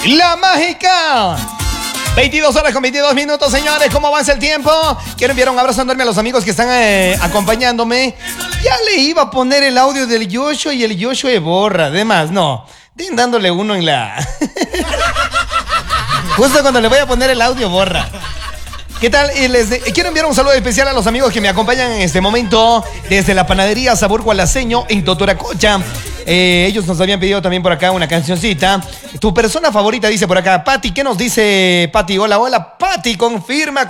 La Mágica. 22 horas con 22 minutos, señores. ¿Cómo avanza el tiempo? Quiero enviar un abrazo enorme a los amigos que están acompañándome. Ya le iba a poner el audio del Yoshua y el Yoshua borra. Además, no. Den dándole uno en la... Justo cuando le voy a poner el audio, borra. ¿Qué tal? Quiero enviar un saludo especial a los amigos que me acompañan en este momento desde la panadería Sabor Gualaseño en Totoracocha. Ellos nos habían pedido también por acá una cancioncita. Tu persona favorita, dice por acá Pati. ¿Qué nos dice Pati? Hola, hola, Pati, confirma.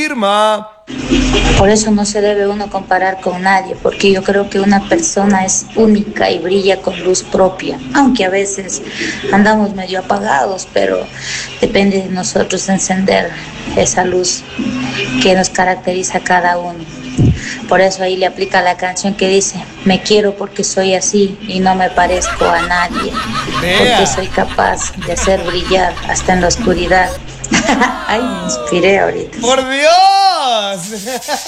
Por eso no se debe uno comparar con nadie, porque yo creo que una persona es única y brilla con luz propia, aunque a veces andamos medio apagados, pero depende de nosotros encender esa luz que nos caracteriza a cada uno. Por eso ahí le aplica la canción que dice: me quiero porque soy así y no me parezco a nadie, porque soy capaz de hacer brillar hasta en la oscuridad. Ay, me inspiré ahorita. ¡Por Dios!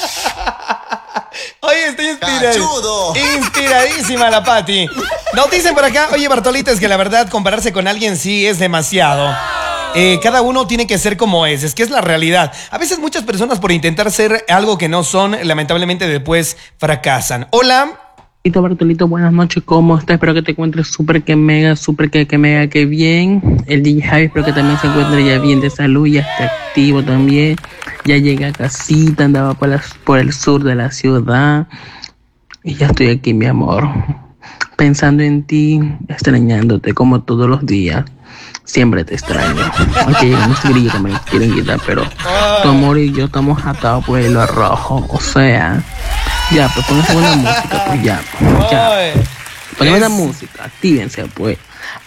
Oye, estoy inspiradísima la Pati. Nos dicen por acá, oye, Bartolito, es que la verdad compararse con alguien sí es demasiado. Cada uno tiene que ser como es que es la realidad. A veces muchas personas por intentar ser algo que no son, lamentablemente después fracasan. Hola. Bartolito, buenas noches, ¿cómo estás? Espero que te encuentres súper que mega que bien. El DJ Javi, espero que también se encuentre ya bien de salud, ya está activo también. Ya llegué a casita, andaba por el sur de la ciudad. Y ya estoy aquí, mi amor, pensando en ti, extrañándote como todos los días. Siempre te extraño. Aunque llegan los grillos que me quieren quitar, pero tu amor y yo estamos atados por el hilo rojo. O sea... Ya, pues pónganse buena música, pues ya. Pongan buena música, actívense, pues.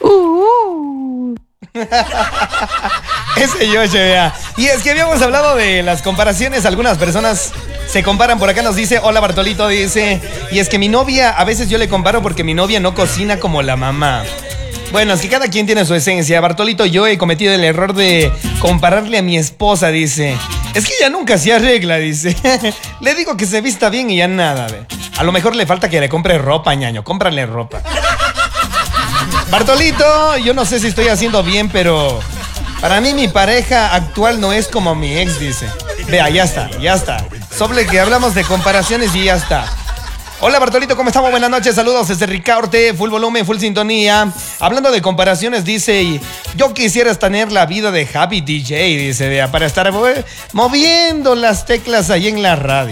Ese Yoshua, ya. Y es que habíamos hablado de las comparaciones. Algunas personas se comparan. Por acá nos dice, hola Bartolito, dice, y es que mi novia, a veces yo le comparo porque mi novia no cocina como la mamá. Bueno, es que cada quien tiene su esencia. Bartolito, yo he cometido el error de compararle a mi esposa, dice. Es que ella nunca se arregla, dice. Le digo que se vista bien y ya nada, ve. A lo mejor le falta que le compre ropa, ñaño. Cómprale ropa. Bartolito, yo no sé si estoy haciendo bien, pero para mí mi pareja actual no es como mi ex, dice. Vea, ya está. Sobre que hablamos de comparaciones y ya está. Hola Bartolito, ¿cómo estamos? Buenas noches, saludos desde Ricaurte, full volumen, full sintonía. Hablando de comparaciones, dice, yo quisiera tener la vida de Javi DJ, dice, vea, para estar moviendo las teclas ahí en la radio.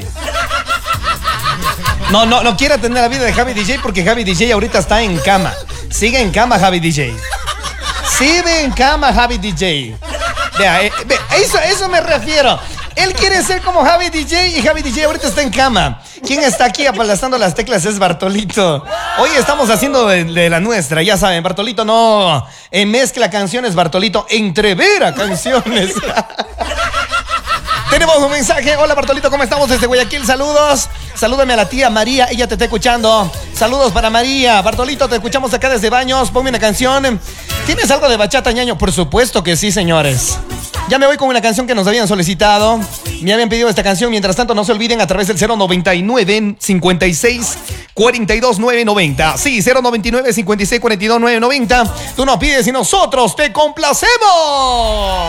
No quiera tener la vida de Javi DJ porque Javi DJ ahorita está en cama. Sigue en cama Javi DJ. Sigue en cama Javi DJ. Vea, eso me refiero. Él quiere ser como Javi DJ y Javi DJ ahorita está en cama. ¿Quién está aquí aplastando las teclas? Es Bartolito. Hoy estamos haciendo de la nuestra, ya saben. Bartolito no mezcla canciones, Bartolito entrevera canciones. Tenemos un mensaje. Hola Bartolito, ¿cómo estamos? Desde Guayaquil, saludos. Salúdame a la tía María, ella te está escuchando. Saludos para María. Bartolito, te escuchamos acá desde Baños. Ponme una canción. ¿Tienes algo de bachata, ñaño? Por supuesto que sí, señores. Ya me voy con una canción que nos habían solicitado. Me habían pedido esta canción. Mientras tanto, no se olviden a través del 099 56 42 990. Sí, 099 56 42 990. Tú nos pides y nosotros te complacemos.